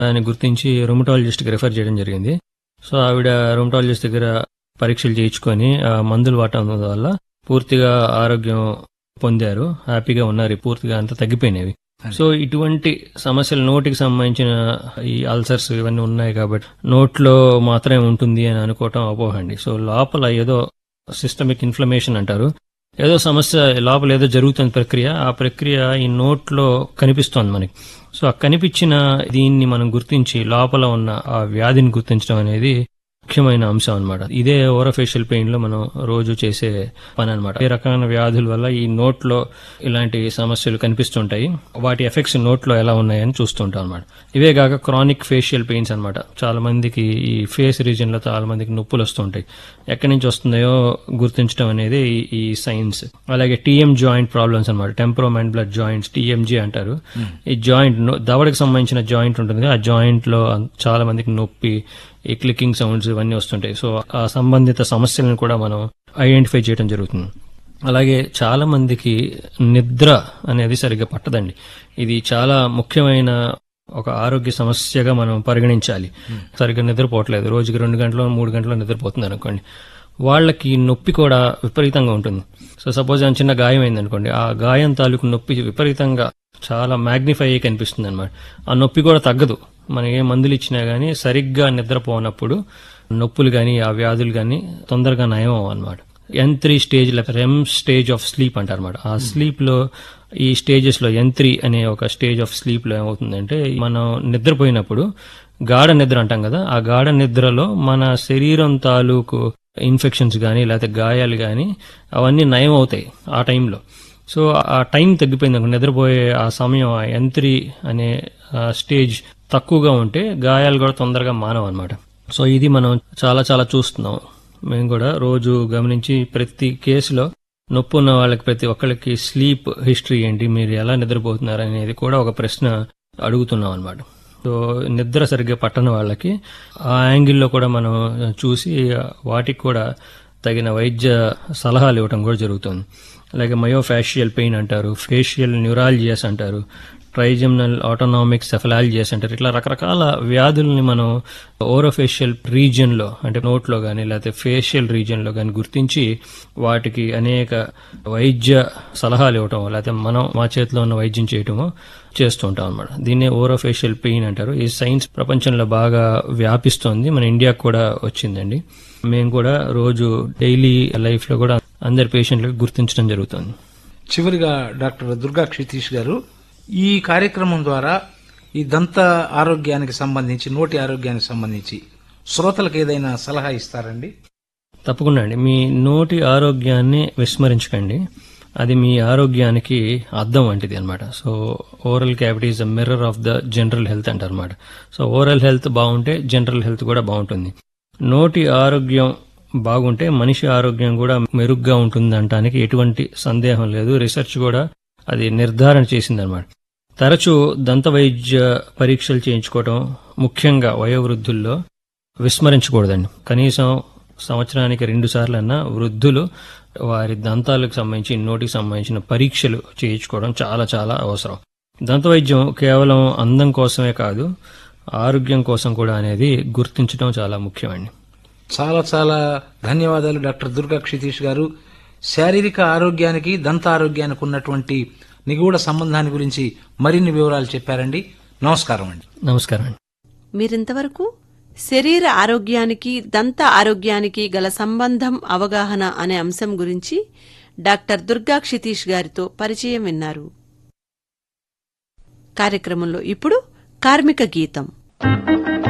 అని గుర్తించి రొమటాలజిస్ట్కి రిఫర్ చేయడం జరిగింది. సో ఆవిడ రొమటాలజిస్ట్ దగ్గర పరీక్షలు చేయించుకొని ఆ మందులు వాడటం వల్ల పూర్తిగా ఆరోగ్యం పొందారు, హ్యాపీగా ఉన్నారు, పూర్తిగా అంతా తగ్గిపోయినవి. సో ఇటువంటి సమస్యలు నోటికి సంబంధించిన ఈ అల్సర్స్ ఇవన్నీ ఉన్నాయి కాబట్టి నోట్లో మాత్రమే ఉంటుంది అని అనుకోవటం అపోహండి. సో లోపల ఏదో సిస్టమిక్ ఇన్ఫ్లమేషన్ అంటారు, ఏదో సమస్య లోపల ఏదో జరుగుతున్న ప్రక్రియ, ఆ ప్రక్రియ ఈ నోట్లో కనిపిస్తోంది మనకి. సో ఆ కనిపించిన దీన్ని మనం గుర్తించి లోపల ఉన్న ఆ వ్యాధిని గుర్తించడం అనేది ముఖ్యమైన అంశం అనమాట. ఇదే ఓరోఫేషియల్ పెయిన్ లో మనం రోజు చేసే పని అనమాట. ఏ రకమైన వ్యాధుల వల్ల ఈ నోట్లో ఇలాంటి సమస్యలు కనిపిస్తుంటాయి, వాటి ఎఫెక్ట్స్ నోట్లో ఎలా ఉన్నాయని చూస్తుంటాం అనమాట. ఇవే కాక క్రానిక్ ఫేషియల్ పెయిన్స్ అనమాట. చాలా మందికి ఈ ఫేస్ రీజియన్ లో చాలా మందికి నొప్పులు వస్తుంటాయి. ఎక్కడి నుంచి వస్తున్నాయో గుర్తించడం అనేది ఈ సైన్స్. అలాగే టీఎం జాయింట్ ప్రాబ్లమ్స్ అనమాట, టెంపరోమాండిబులర్ జాయింట్స్, టీఎంజీ అంటారు. ఈ జాయింట్ దవడకి సంబంధించిన జాయింట్ ఉంటుంది, ఆ జాయింట్ లో చాలా మందికి నొప్పి, ఈ క్లికింగ్ సౌండ్స్ ఇవన్నీ వస్తుంటాయి. సో ఆ సంబంధిత సమస్యలను కూడా మనం ఐడెంటిఫై చేయడం జరుగుతుంది. అలాగే చాలా మందికి నిద్ర అనేది సరిగ్గా పట్టదండి. ఇది చాలా ముఖ్యమైన ఒక ఆరోగ్య సమస్యగా మనం పరిగణించాలి. సరిగ్గా నిద్రపోవట్లేదు, రోజుకి 2 గంటలు 3 గంటలు నిద్రపోతుంది అనుకోండి, వాళ్ళకి నొప్పి కూడా విపరీతంగా ఉంటుంది. సో సపోజ్ ఏమైనా చిన్న గాయం అయింది అనుకోండి, ఆ గాయం తాలూకు నొప్పి విపరీతంగా చాలా మ్యాగ్నిఫై అయ్యి కనిపిస్తుంది అనమాట. ఆ నొప్పి కూడా తగ్గదు, మనం ఏ మందులు ఇచ్చినా గానీ సరిగ్గా నిద్రపోనప్పుడు నొప్పులు గానీ ఆ వ్యాధులు గానీ తొందరగా నయం అన్నమాట. N3 stage, REM stage of sleep అంటారన్నమాట. ఆ స్లీప్ లో ఈ స్టేజెస్ లో N3 అనే ఒక స్టేజ్ ఆఫ్ స్లీప్ లో ఏమవుతుందంటే, మనం నిద్రపోయినప్పుడు గాఢ నిద్ర అంటాం కదా, ఆ గాఢ నిద్రలో మన శరీరం తాలూకు ఇన్ఫెక్షన్స్ గానీ లేకపోతే గాయాలు గానీ అవన్నీ నయం అవుతాయి ఆ టైంలో. సో ఆ టైం తగ్గిపోయింది, నిద్రపోయే ఆ సమయం, ఆ N3 అనే స్టేజ్ తక్కువగా ఉంటే గాయాలు కూడా తొందరగా మానవు అనమాట. సో ఇది మనం చాలా చాలా చూస్తున్నాం. మేము కూడా రోజు గమనించి ప్రతి కేసులో నొప్పి ఉన్న వాళ్ళకి ప్రతి ఒక్కళ్ళకి స్లీప్ హిస్టరీ ఏంటి, మీరు ఎలా నిద్రపోతున్నారు అనేది కూడా ఒక ప్రశ్న అడుగుతున్నాం అనమాట. సో నిద్ర సరిగ్గా పట్టని వాళ్ళకి ఆ యాంగిల్లో కూడా మనం చూసి వాటికి కూడా తగిన వైద్య సలహాలు ఇవ్వడం కూడా జరుగుతుంది. అలాగే మయోఫాషియల్ పెయిన్ అంటారు, ఫేషియల్ న్యూరాలజియాస్ అంటారు, ట్రైజెమినల్ ఆటోనామిక్ సెఫలాలజియాస్ అంటారు. ఇట్లా రకరకాల వ్యాధుల్ని మనం ఓరోఫేషియల్ రీజియన్ లో, అంటే నోట్లో గానీ లేకపోతే ఫేషియల్ రీజియన్ లో గానీ గుర్తించి వాటికి అనేక వైద్య సలహాలు ఇవ్వటం, లేకపోతే మనం మా చేతిలో ఉన్న వైద్యం చేయటమో చేస్తూ ఉంటాం అనమాట. దీన్నే ఓరోఫేషియల్ పెయిన్ అంటారు. ఈ సైన్స్ ప్రపంచంలో బాగా వ్యాపిస్తోంది, మన ఇండియాకు కూడా వచ్చిందండి. మేము కూడా రోజు డైలీ లైఫ్ లో కూడా అందరి పేషెంట్లకు గుర్తించడం జరుగుతుంది. చివరిగా డాక్టర్ దుర్గా క్షితీష్ గారు, ఈ కార్యక్రమం ద్వారా ఈ దంత ఆరోగ్యానికి సంబంధించి, నోటి ఆరోగ్యానికి సంబంధించి శ్రోతలకు ఏదైనా సలహా ఇస్తారండి? తప్పకుండా అండి. మీ నోటి ఆరోగ్యాన్ని విస్మరించకండి, అది మీ ఆరోగ్యానికి అద్దం వంటిది అనమాట. So oral cavity is the mirror of the general health అంటారు అనమాట. సో ఓరల్ హెల్త్ బాగుంటే జనరల్ హెల్త్ కూడా బాగుంటుంది. నోటి ఆరోగ్యం బాగుంటే మనిషి ఆరోగ్యం కూడా మెరుగ్గా ఉంటుంది అనడానికి ఎటువంటి సందేహం లేదు. రీసెర్చ్ కూడా అది నిర్ధారణ చేసిందనమాట. తరచూ దంత వైద్య పరీక్షలు చేయించుకోవటం, ముఖ్యంగా వయోవృద్ధుల్లో విస్మరించకూడదండి. కనీసం సంవత్సరానికి 2 సార్లన్నా వృద్ధులు వారి దంతాలకు సంబంధించి, నోటికి సంబంధించిన పరీక్షలు చేయించుకోవడం చాలా చాలా అవసరం. దంత వైద్యం కేవలం అందం కోసమే కాదు, ఆరోగ్యం కోసం కూడా అనేది గుర్తించడం చాలా ముఖ్యమండి. చాలా చాలా ధన్యవాదాలు డాక్టర్ దుర్గా క్షితీష్ గారు. శారీరక ఆరోగ్యానికి దంత ఆరోగ్యానికి ఉన్నటువంటి నిగూఢ సంబంధాన్ని గురించి మరిన్ని వివరాలు చెప్పారండి. నమస్కారం అండి. నమస్కారం అండి. మీరింతవరకు శరీర ఆరోగ్యానికి దంత ఆరోగ్యానికి గల సంబంధం అవగాహన అనే అంశం గురించి డాక్టర్ దుర్గా క్షితీష్ గారితో పరిచయం విన్నారు. కార్యక్రమంలో ఇప్పుడు కార్మిక గీతం.